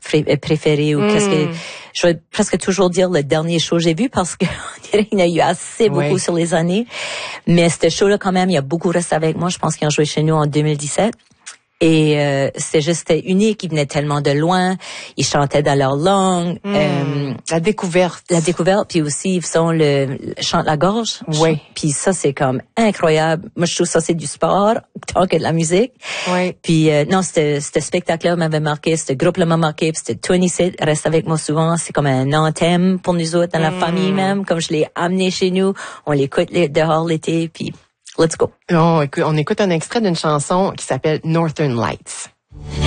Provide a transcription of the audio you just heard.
préféré ou qu'est-ce que je vais presque toujours dire le dernier show que j'ai vu parce que on dirait qu'il y en a eu assez beaucoup sur les années. Mais ce show-là, quand même, il y a beaucoup resté avec moi. Je pense qu'ils ont joué chez nous en 2017. Et c'était unique, ils venaient tellement de loin, ils chantaient dans leur langue. La découverte, puis aussi ils font le chant de la gorge. Oui. Puis ça c'est comme incroyable. Moi je trouve ça c'est du sport tant que de la musique. Oui. Puis non, ce spectacle-là m'avait marqué, ce groupe-là m'a marqué, puis c'était 27 reste avec moi souvent, c'est comme un anthème pour nous autres dans la famille même, comme je l'ai amené chez nous, on l'écoute dehors l'été puis let's go. On écoute un extrait d'une chanson qui s'appelle Northern Lights.